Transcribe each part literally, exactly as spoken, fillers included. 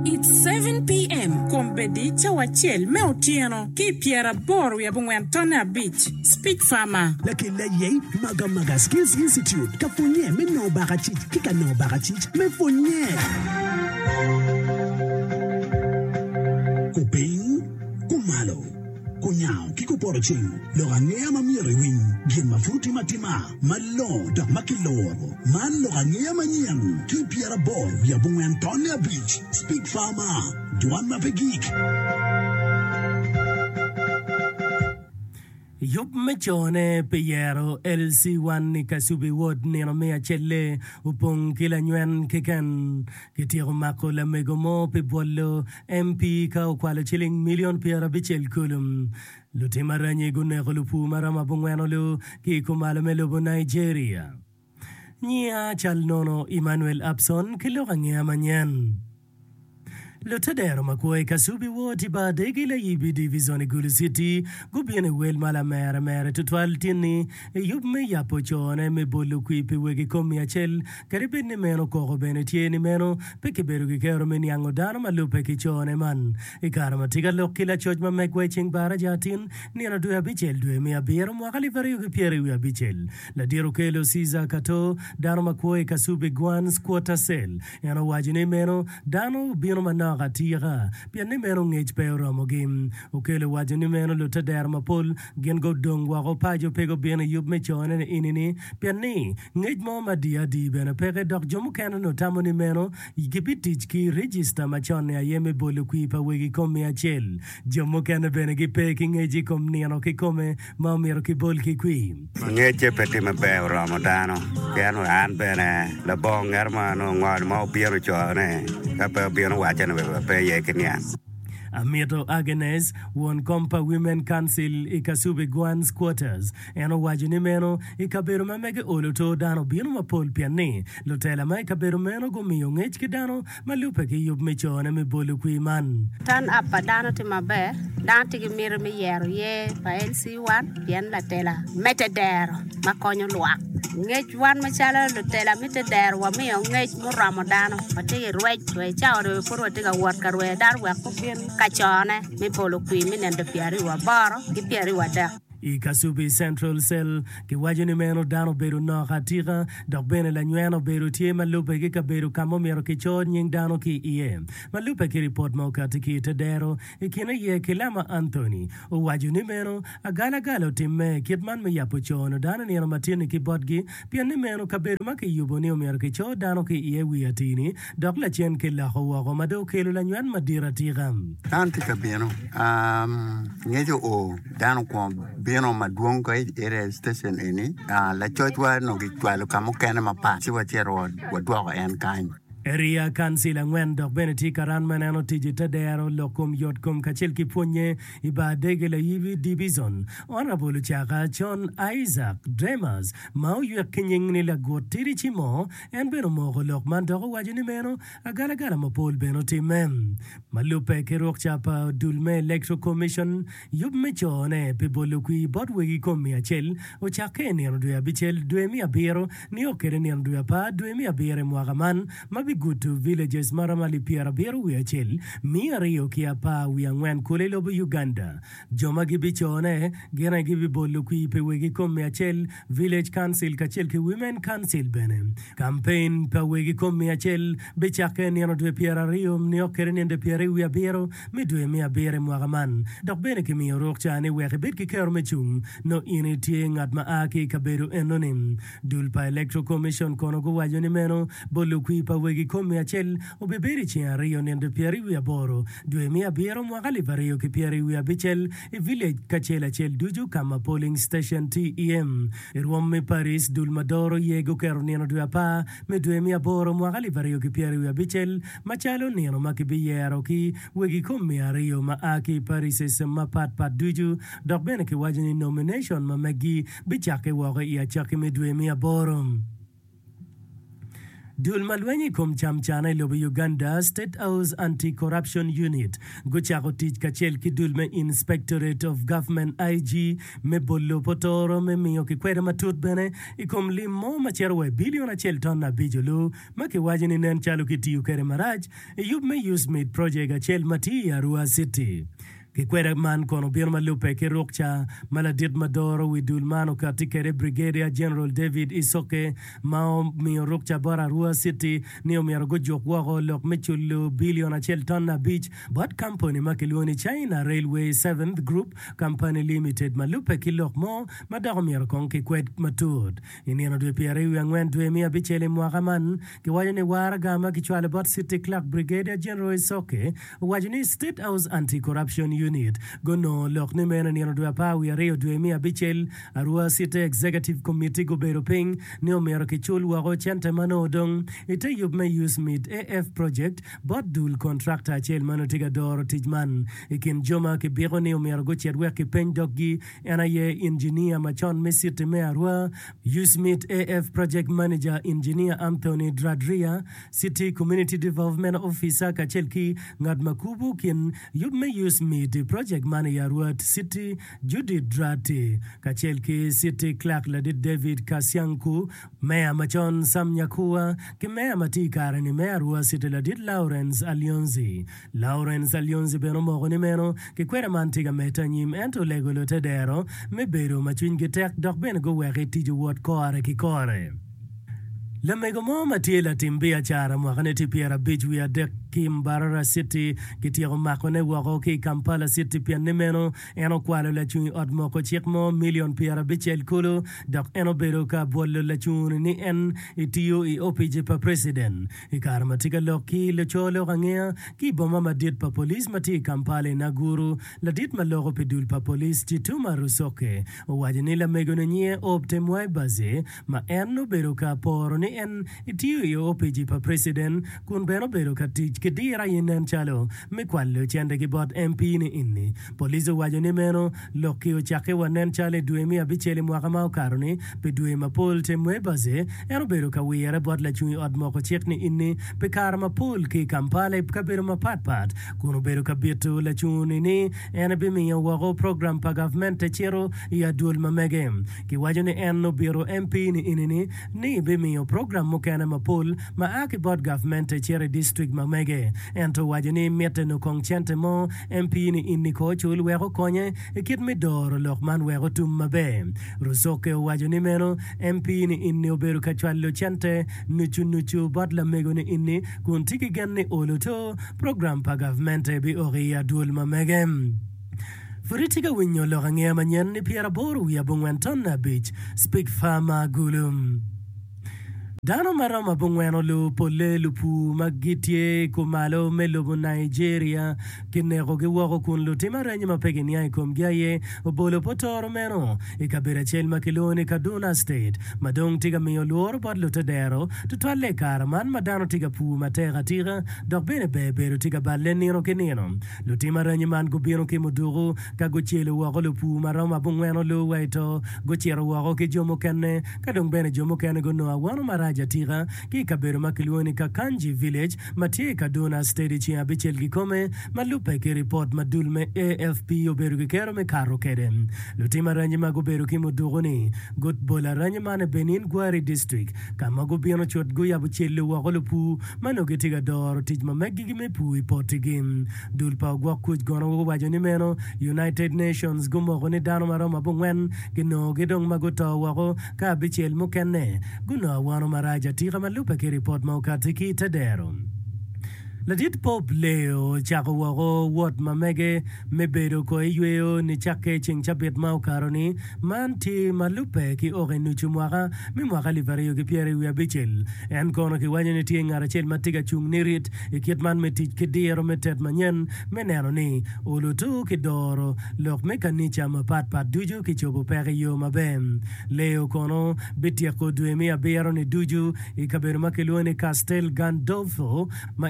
It's seven p m Kombedi Chawachiel Meotiano Ki Piera Bor we Abungwantona Beach Speak Farmer Lakile ye Maga Maga Skills Institute Kafunye me no bagachit Kika no bagachit me funye Kuping Kumalo Kunyao Kiko Porochin Lorangea Mamiri Win Gin Mafuti Matima Malo Da Makiloro Man Lorangea Manian Ki Piera Bor we Abungwantona Beach Speak Farmer Duan Mapegik Yup mechone Piero L C one ni Kasubi Ward ni Romea Chele upong kila nyuen kikan kitiro mako la megomo pe bolo M P ka ukwala chilling million Piera bichel kulum luti maranye gune kulupu marama bungweno lu ki kumala melobo Nigeria Nia chal nono Emmanuel Abson kilo kangia manyan Lotadero makwe Kasubi Ward ba degila yibi divisione Gulu City gubiene wel mala mera mera tutwal tini yub me yapochone me bolu kwipi wegi komi achel karibini meno koko bene tieni meno peke beru kikero meni yango dano malupe kichone man ikara matiga lokila choj ma mekwe ching bara jatin nina duya bichel duya mi abiro mwakali variyo kipiere uya bichel la diro kelo siza kato dano makwe Kasubi Gwan's quarter cell yano wajine meno dano bino mana Gatira, piane mero ngej pero mogim, ukele wajani mero luta derma pol, gen go dong wako pajo pego biene yub me chone inini, piane ngej mo madia di bene pege dok jomu kena no tamoni mero, yigipitich ki register machone ayeme bolu kuipa wegi komi achel, jomu kena bene ki peki ngeji kom niano ki kome, mamiro ki bol ki kui. Ngeje peti me beo ramadano, piano an bene, la bong erma no ngwad mau piero chone, kapa piano wajane Amito Agnes won Kompa Women Council Ikasubi Gwan's quarters eno wajini meno ikaberu mamege oluto dano bino mapol piane lotela mai kaberu meno gumiyo ngech kidano malupe ki yub mechone mi bolu kui man tan apa dano ti mabe dan tigi mir mi yero ye pa L C one pian la tela metedero makonyo luak ngech wan machala lotela metedero wa miyo ngech mo ramadano matigi rwech we chawre furo tiga wat karwe dar wa ko bien kachone mi polo kui mi nende piari wa baro ki piari wa da Ikasubi Central Cell ki wajini meno dano beru no khatira dok bene la nyueno beru tie malupe ki ka beru kamo mero ki chod nying dano ki iye malupe ki report mo kati ki tedero ikina ye kilama Anthony o wajini meno agala galo timme kitman me yapo chono dano nino matini ki bodgi pia ni meno ka beru maki yubo ni mero ki chod dano ki iye wiyatini dok la chen ki la wako mado kelu la nyuan madira tigam tanti ka beno um ngejo o dano kwa Bino maduong ko ere station ini la chochwa no gitwalo kamo kana mapa siwa chero wadwa en kan Area Council ngwen dok beneti karan manano tiji tadero lokum yotkum kachel ki punye iba degela yivi division honorable chaka John Isaac Dreamers mau yu kinying ni la gotiri chimo en beno mo lok man dok wajini meno agala gala mo pol beno timem malupe ke rok chapa dulme electro commission yub mechone pe bolukui botwegi komi achel o chake ni ndo ya bichel duemi abiro ni okere ni ndo ya pa duemi abire mwagaman mabi Gutu villages maramali piara beru wiachel miario kia pa wiangwen kule lobo Uganda joma gibi chone gena gibi bolu kui pe wegi komme achel village council kachel ki women council bene campaign pa wegi komme achel bechake niano dwe piara rio nio kereni de piara wia bero mi dwe mi abere mwagaman dok bene ki mi orok chane wegi bit ki kero mechung no ini tie ngat ma aki kaberu enonim dul pa electro commission kono go wajoni meno bolu kui pa wegi Come achel o beberi chia rio nende piari wia boro due mia biero mwagali vario ki piari wia bichel e village kachela chel duju kama polling station T E M irwom me Paris dul madoro yego kero neno due pa me due mia boro mwagali vario ki piari wia bichel machalo neno makibiero ki wegi come a rio ma aki Paris es ma pat pat duju dok bene ki wajini nomination ma magi bichake waga ia chake me due mia boro Dul malwenyi kom cham chana lobo Uganda State House Anti-Corruption Unit gochako tich kachel kidul me Inspectorate of Government I G me bollo potoro me miyo kikwere matut bene ikom limo macherwe bilion achel ton na bijolo maki wajini nen chalo kitiyu kere maraj yub me use made project achel mati ya Arua City. Kikwera man kono birma lupe ke rokcha maladit madoro widul mano katikere Brigadier General David Isoke mao mi rokcha bara Arua City niyo mi argo jokwago lok mechulu billion achel ton na beach but company makiluoni China Railway seventh Group Company Limited malupe kilok mo madako mi arkong kikwet matud iniano dwe piare uangwen dwe mi abichele mwakaman kiwajani waragama kichwale bot City Clerk Brigadier General Isoke wajani State House Anti-Corruption Unit gono lok ni mena ni anodwa pa wi areo dwe mi abichel Arua City Executive Committee go bero ping ni omero kichul wa go chante mano dong ite yub me use meet A F project but dul contractor chel mano tiga doro tijman ikin joma ke biro ni omero go chedwe ke pen doggi ena ye engineer machon mesite me Arua use meet A F project manager engineer Anthony Dradria City Community Development Officer kachel ki ngad makubu kin yub me use meet the project manager Arua City Judy Drati kachel ki City Clerk Ladit David Kasyanku Mayor Machon Samnyakua ki Mayor Matikara ni Mayor Arua City Ladit Lawrence Alionzi Lawrence Alionzi beno mogo ni meno ki kwera mantiga meta nyim ento lego lo tedero me bero machwin gitek dok beno go weke tijo wot kore ki kore Lamego mo matiela timbia chara mwakane tipiera beach we adek kim Barara City kitiago makone wako ki Kampala City pia nimeno eno kwalo lachuni odmoko chikmo million piera beach el kulo dok eno bero ka bolo lachuni ni en itiyo i opije pa president ikara matika loki lecholo gangea ki boma madit pa police mati Kampala na guru ladit malogo pedul pa police chituma rusoke wajini lamego nye opte mwai baze ma eno bero ka poro ni en itiyo i opije pa president kun bero bero ka tich kedira yenen chalo me kwallo chende ki bot M P ni inni police wajoni meno loki o chake wanen chale duemi abichele mwaka mao karoni pe duema pol te mwebaze eno bero ka wiyere bot la chungi odmoko chek ni inni pe karma pol ki Kampala ka bero ma pat pat kuno bero ka bitu la chuni ni eno bimi ya wago program pa government te chero ya duol mamege ki wajoni eno bero M P ni inni ni ni bimi ya program mokana ma pol ma aki bot government te chere district mamege ento wajini miete no kong chente mo M P ni inni ko chul wego konye ikit mi doro lok man wego tum mabe rusoke wajini meno M P ni inni oberu kachwallo chente nuchu nuchu badla mego ni inni kun tiki genni oluto program pa government bi ori ya duol mamege Furitiga winyo lorangia manyen ni piera boru ya bungwenton na beach speak farmer gulum Dano marama bungweno lu pole lupu magitie kumalo melubu Nigeria kinego ge wako kun lu timarenye mapegini ya ikomgiaye ubolo potoro meno ikabira chel makiloni Kaduna State madong tiga miyo luoro bod lu tedero tutwale karaman madano tiga pu matega tiga dok bene beberu tiga balenino kinino lu timarenye man gubino kimuduru kaguchelu wako lupu marama bungweno lu waito guchiro wako ki jomo kene kadong bene jomo kene gunoa wano maraja Jatira ki kabero makiluoni ka Kanji Village matie Kaduna State chi abichel gikome malupe ki report madulme A F P oberu ki kero me karo kedem lutima ranyi magoberu ki mudugoni gut bola ranyi mane Benin Gwari District kama gubiano chot guya buchele wagolupu manogetiga doro tijma megigi me pui portigim dulpa gwakuj gono wajoni meno United Nations gumogoni dano maroma bungwen gino gidong magoto wago ka abichel mukene guno wano maraja tira malupa ki report maukatiki tadero Ladit Pop Leo chako wako wot mamege mebedo ko iweo ni chake ching chapet mau karoni manti malupe ki oge nuchu mwaka mi mwaka livario ki piere wia bichel en kono ki wanya ni tiye ngara chel matiga chung nirit ikiet man metich ki diero metet manyen menero ni ulutu ki doro lok meka nicha mapat pat duju ki chobo peke yo mabem Leo kono bitia ko duemi abero ni duju ikaberu makiluo ni Castel Gandolfo ma en ki wanya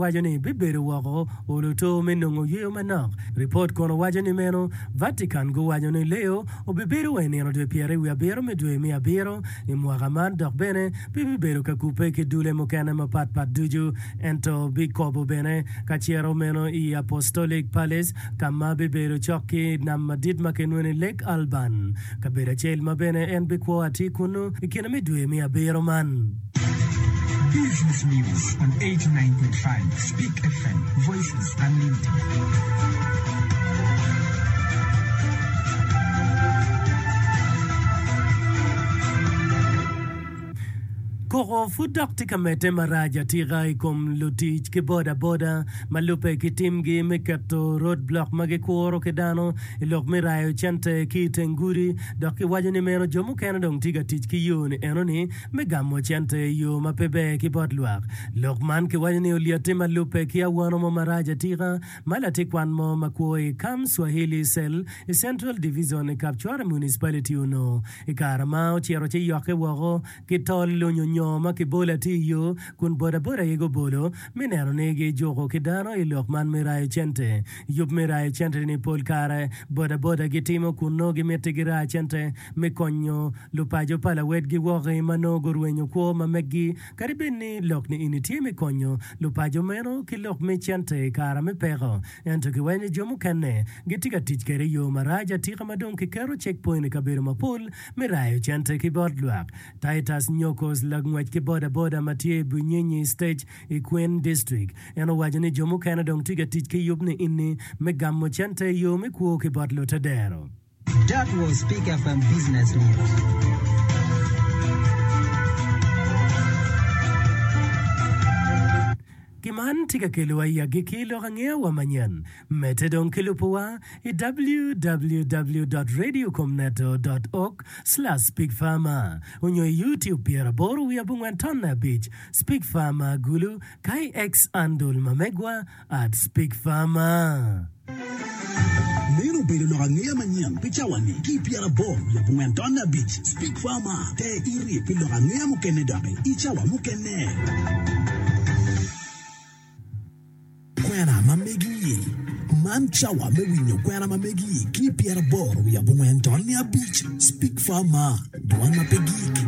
wajo ni bibero wako oluto menongo yeyo manok. Report kono wajo ni meno Vatican go wajo ni leo o bibero we neno dwe piere wi abiro me dwe mi abiro i mwaka man dok bene bibero ka kupe ke dule mokene mapat pat duju ento bikobo bene ka chiero meno i Apostolic Palace kama bibero choki na madid makenwene Lake Alban kabera chel mabene en bikwo ati kunu ikina me dwe mi abiro man. Business News on eighty-nine point five Speak F M, Voices Unlimited. Koro fudak tika mete maraja tira ikom lutich ke boda boda malupe ki timgi mekato roadblock mage kuoro ke dano ilok mirayo chante ki tenguri doki wajani meno jomu kena dong tiga tich ki yun enoni megamo chante yu mapebe ki bodluak lokman ke wajani uliate malupe ki awano mo maraja tira malati kwan mo makuoi kam Swahili Cell i Central Division i Kapchwara Municipality uno ikarama chiero che yoke wago ki tol lunyo ma ke bola ti yo kun boda boda yego bolo minero nege jogo ke dano i lokman mirai chente yub mirai chente ni pol kare boda boda gitimo kun no gi mete gira chente me konyo lupajo pala wed gi woge mano gorwenyo ko ma megi karibini lokni initi me konyo lupajo meno ki lok me chente kara me pero ento ki wene jomu kane gitika tich kere yo maraja tika madon ki kero checkpoint ka biro mapol mirai chente ki bodluak Titus Nyokos lag ngwach ke boda boda matie bunyenyi stage i Queen District eno wajani jomu kana dong tiga tich ke yubne inni me gammo chante yo me kuo ke botlo tadero. That was Speak F M Business News. Kiman tika kilua ya gikilo kangia wa manyan. Metedon kilupua i w w w dot radio comneto dot org slash speak farmer. Unyo YouTube piera boru ya bungwantona beach. Speak farmer gulu kai ex andul mamegwa at speak farmer. Nero pele lo rangia manyan pichawani ki piara bor ya bungwantona beach. Speak farmer te iri pele lo rangia mukene dake ichawa mukene. Kwena mamegi manchawa mewinyo kwena mamegi ki piera bor ya bungwantona beach. Speak farmer duana pegik.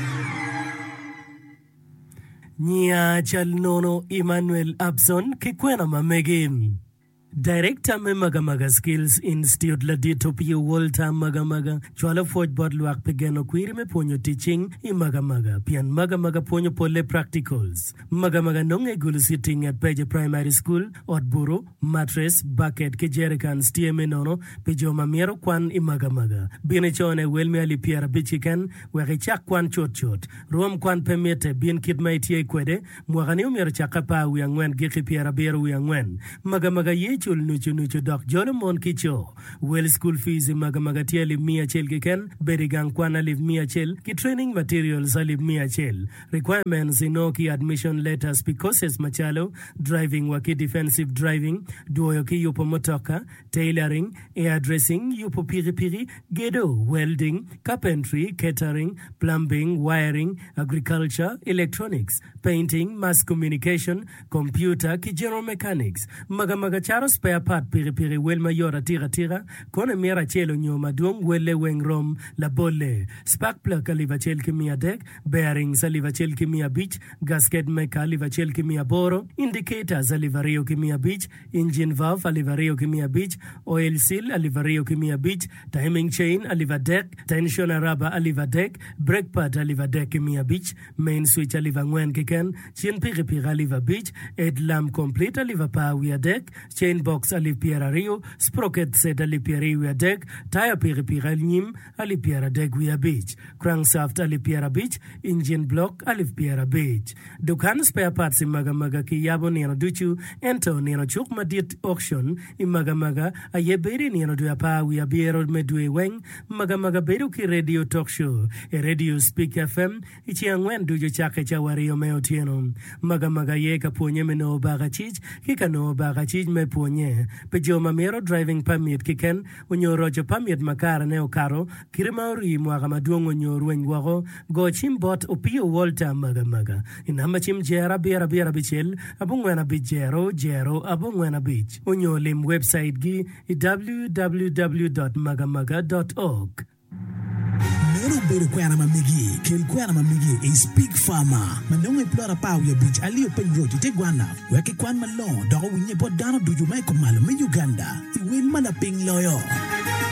Nya chalnono Emmanuel Abson ki kwena mamegi. Director me Magamaga Skills Institute Ladito Pio Walter Magamaga Chwala Forge Bodluak Pegeno Quiri me ponyo teaching I Magamaga Pian Magamaga ponyo pole practicals Magamaga nonge gulu sitting at Peje Primary School Otburu Matres Bucket Kejerikan Stieme Nono Pejo Mamiero Kwan I Magamaga Bine chone Welme Ali Piera Bichikan Wari chak kwan chot chot Ruam kwan pemete Bin kidmaitie kwede Mwagani umero chakapa Uyangwen Giki Piera Beru Uyangwen Magamaga ye chul nuchu nuchu dok jolo mon kicho well school fees magamaga tieli mia chel kiken berigang kwana live mia chel ki training materials live mia chel requirements ino ki admission letters because machalo driving waki defensive driving duoyo ki yupo motoka tailoring hairdressing yupo piri piri gedo welding carpentry catering plumbing wiring agriculture electronics painting mass communication computer ki general mechanics magamaga charo spare part piri piri wel mayora tira tira kone mira chelo nyoma duong wele weng rom la bolle spark plug aliva chel kimia deck bearings aliva chel kimia beach gasket meka aliva chel kimia boro indicators aliva rio kimia beach engine valve aliva rio kimia beach oil seal aliva rio kimia beach timing chain aliva deck tension rubber aliva deck brake pad aliva deck kimia beach main switch aliva ngwen kiken chin piri piri aliva beach head lamp complete aliva power deck chain box ali piera rio sprocket set ali piera rio deck tire piri piri nim ali piera deck wia beach crankshaft ali piera beach engine block ali piera beach dukan spare parts imagamaga ki yabo neno duchu ento neno chuk madit auction imagamaga ayeberi neno du apa wia biero medwe weng magamaga beru ki radio talk show e radio Speak F M ichi angwen dujo chake cha wario meotieno magamaga ye kaponye meno baga chich kika no baga chich me ponye ponye pe jo mamero driving permit kiken onyoro jo permit makara ne okaro kirmauri mwaga maduongo nyoru ngwago go chimbot opio Walter maga maga inamba chim jera biara biara bichel abungwena bijero jero abungwena bich onyolim website gi w w w dot magamaga dot org. Mero bero kwena mamigi, kel kwena mamigi e speak farmer. Manonge plora pau ya beach alio pen road te guana. Weke kwan malon, dago winye bodano duju mai komalo me Uganda. Iwin mana ping loyo.